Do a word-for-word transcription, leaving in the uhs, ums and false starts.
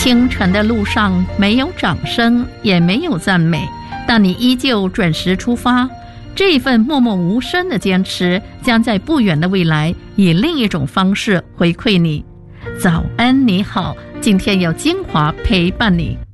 清晨的路上没有掌声，也没有赞美，但你依旧准时出发。这一份默默无声的坚持，将在不远的未来以另一种方式回馈你。早安，你好，今天有精华陪伴你。